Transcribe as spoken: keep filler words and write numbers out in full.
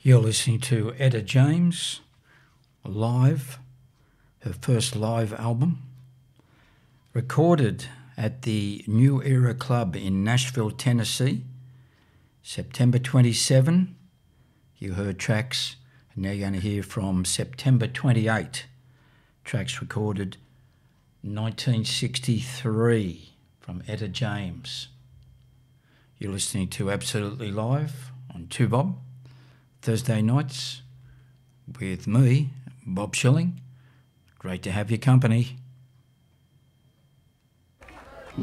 You're listening to Etta James, live, her first live album, recorded at the New Era Club in Nashville, Tennessee, September twenty-seventh. You heard tracks, and now you're going to hear from September twenty-eighth, tracks recorded nineteen sixty-three from Etta James. You're listening to Absolutely Live on two Bob, Thursday nights with me, Bob Schilling. Great to have your company.